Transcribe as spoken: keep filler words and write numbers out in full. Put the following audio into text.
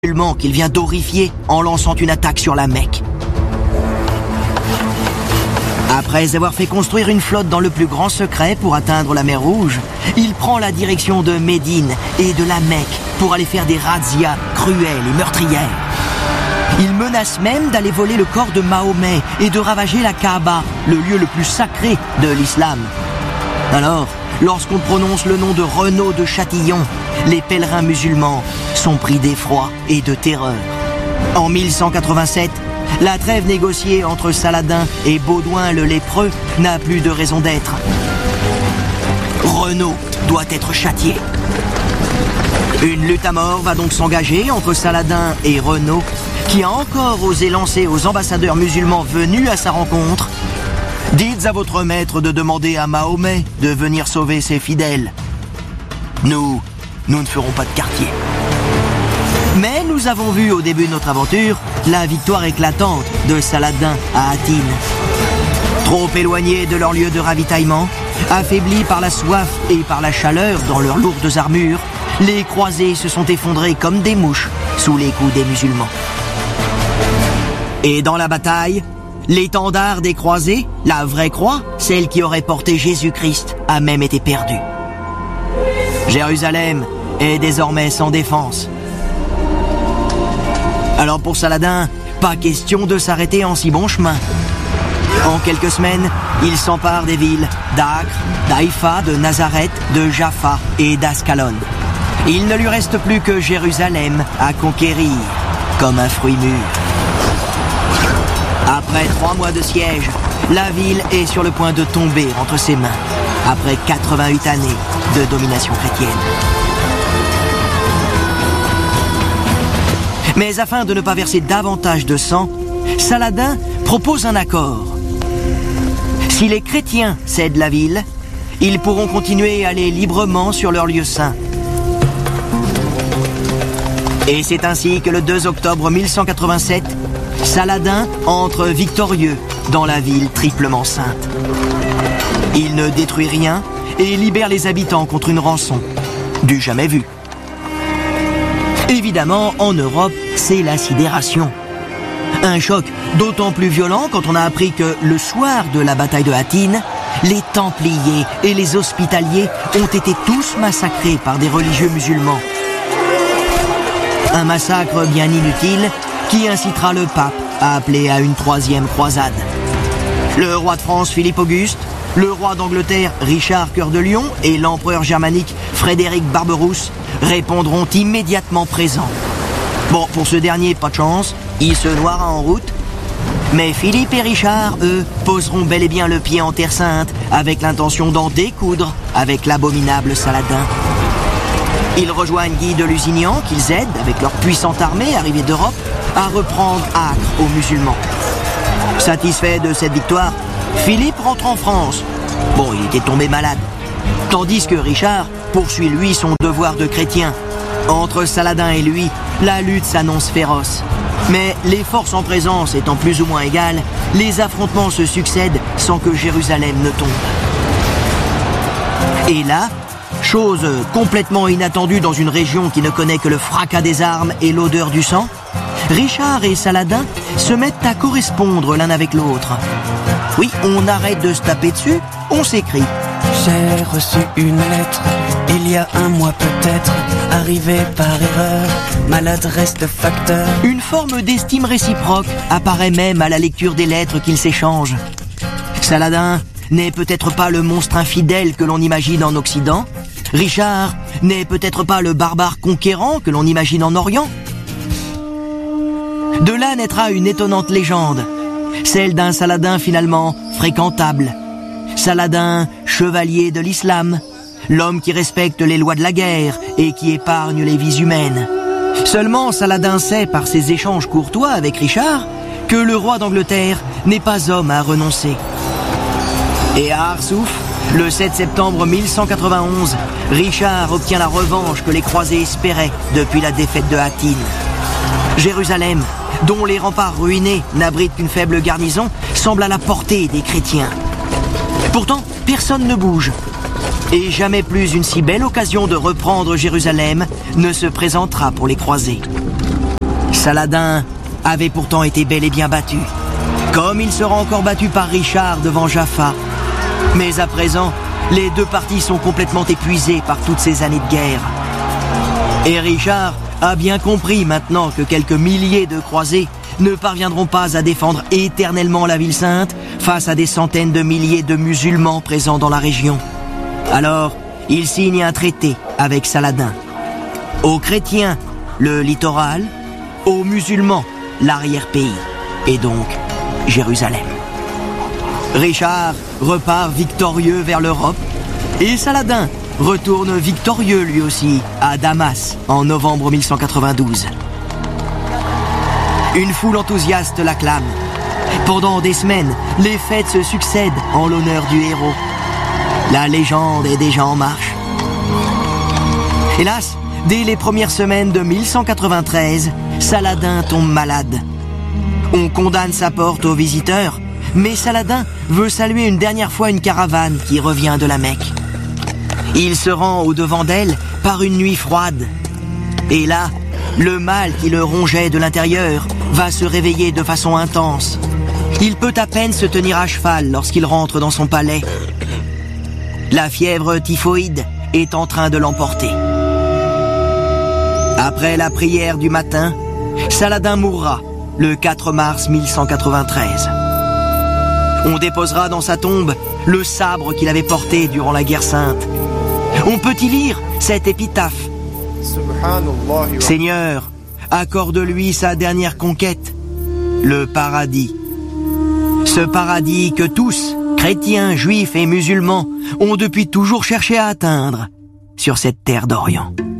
musulman qu'il vient d'horrifier en lançant une attaque sur la Mecque. Après avoir fait construire une flotte dans le plus grand secret pour atteindre la mer Rouge, il prend la direction de Médine et de la Mecque pour aller faire des razzias cruelles et meurtrières. Il menace même d'aller voler le corps de Mahomet et de ravager la Kaaba, le lieu le plus sacré de l'islam. Alors, lorsqu'on prononce le nom de Renaud de Châtillon, les pèlerins musulmans sont pris d'effroi et de terreur. En mille cent quatre-vingt-sept, la trêve négociée entre Saladin et Baudouin le lépreux n'a plus de raison d'être. Renaud doit être châtié. Une lutte à mort va donc s'engager entre Saladin et Renaud, qui a encore osé lancer aux ambassadeurs musulmans venus à sa rencontre: « Dites à votre maître de demander à Mahomet de venir sauver ses fidèles. Nous, nous ne ferons pas de quartier. » Mais nous avons vu au début de notre aventure la victoire éclatante de Saladin à Hattin. Trop éloignés de leur lieu de ravitaillement, affaiblis par la soif et par la chaleur dans leurs lourdes armures, les croisés se sont effondrés comme des mouches sous les coups des musulmans. Et dans la bataille, l'étendard des croisés, la vraie croix, celle qui aurait porté Jésus-Christ, a même été perdue. Jérusalem est désormais sans défense. Alors pour Saladin, pas question de s'arrêter en si bon chemin. En quelques semaines, il s'empare des villes d'Acre, d'Haïfa, de Nazareth, de Jaffa et d'Ascalon. Il ne lui reste plus que Jérusalem à conquérir, comme un fruit mûr. Après trois mois de siège, la ville est sur le point de tomber entre ses mains, après quatre-vingt-huit années de domination chrétienne. Mais afin de ne pas verser davantage de sang, Saladin propose un accord. Si les chrétiens cèdent la ville, ils pourront continuer à aller librement sur leur lieu saint. Et c'est ainsi que le deux octobre mille cent quatre-vingt-sept, Saladin entre victorieux dans la ville triplement sainte. Il ne détruit rien et libère les habitants contre une rançon, du jamais vu. Évidemment, en Europe, c'est la sidération. Un choc d'autant plus violent quand on a appris que le soir de la bataille de Hattin, les Templiers et les Hospitaliers ont été tous massacrés par des religieux musulmans. Un massacre bien inutile qui incitera le pape à appeler à une troisième croisade. Le roi de France Philippe Auguste, le roi d'Angleterre Richard Cœur de Lion et l'empereur germanique Frédéric Barberousse répondront immédiatement présents. Bon, pour ce dernier, pas de chance, il se noiera en route. Mais Philippe et Richard, eux, poseront bel et bien le pied en Terre Sainte avec l'intention d'en découdre avec l'abominable Saladin. Ils rejoignent Guy de Lusignan, qu'ils aident, avec leur puissante armée arrivée d'Europe, à reprendre Acre aux musulmans. Satisfait de cette victoire, Philippe rentre en France. Bon, il était tombé malade. Tandis que Richard poursuit lui son devoir de chrétien. Entre Saladin et lui, la lutte s'annonce féroce. Mais les forces en présence étant plus ou moins égales, les affrontements se succèdent sans que Jérusalem ne tombe. Et là, chose complètement inattendue dans une région qui ne connaît que le fracas des armes et l'odeur du sang, Richard et Saladin se mettent à correspondre l'un avec l'autre. Oui, on arrête de se taper dessus, on s'écrit. J'ai reçu une lettre, il y a un mois peut-être, arrivée par erreur, maladresse de facteur. Une forme d'estime réciproque apparaît même à la lecture des lettres qu'ils s'échangent. Saladin n'est peut-être pas le monstre infidèle que l'on imagine en Occident. Richard n'est peut-être pas le barbare conquérant que l'on imagine en Orient. De là naîtra une étonnante légende, celle d'un Saladin finalement fréquentable. Saladin, chevalier de l'islam, l'homme qui respecte les lois de la guerre et qui épargne les vies humaines. Seulement Saladin sait par ses échanges courtois avec Richard que le roi d'Angleterre n'est pas homme à renoncer. Et à Arsouf, le sept septembre mille cent quatre-vingt-onze, Richard obtient la revanche que les croisés espéraient depuis la défaite de Hattin. Jérusalem, dont les remparts ruinés n'abritent qu'une faible garnison, semble à la portée des chrétiens. Pourtant, personne ne bouge. Et jamais plus une si belle occasion de reprendre Jérusalem ne se présentera pour les croisés. Saladin avait pourtant été bel et bien battu, comme il sera encore battu par Richard devant Jaffa. Mais à présent, les deux parties sont complètement épuisées par toutes ces années de guerre. Et Richard a bien compris maintenant que quelques milliers de croisés ne parviendront pas à défendre éternellement la ville sainte face à des centaines de milliers de musulmans présents dans la région. Alors, il signe un traité avec Saladin. Aux chrétiens, le littoral, aux musulmans, l'arrière-pays, et donc Jérusalem. Richard repart victorieux vers l'Europe, et Saladin retourne victorieux lui aussi à Damas en novembre mille cent quatre-vingt-douze. Une foule enthousiaste l'acclame. Pendant des semaines, les fêtes se succèdent en l'honneur du héros. La légende est déjà en marche. Hélas, dès les premières semaines de mille cent quatre-vingt-treize, Saladin tombe malade. On condamne sa porte aux visiteurs, mais Saladin veut saluer une dernière fois une caravane qui revient de la Mecque. Il se rend au-devant d'elle par une nuit froide. Et là, le mal qui le rongeait de l'intérieur va se réveiller de façon intense. Il peut à peine se tenir à cheval lorsqu'il rentre dans son palais. La fièvre typhoïde est en train de l'emporter. Après la prière du matin, Saladin mourra le quatre mars mille cent quatre-vingt-treize. On déposera dans sa tombe le sabre qu'il avait porté durant la guerre sainte. On peut y lire cette épitaphe. Seigneur, accorde-lui sa dernière conquête, le paradis. Ce paradis que tous, chrétiens, juifs et musulmans, ont depuis toujours cherché à atteindre sur cette terre d'Orient.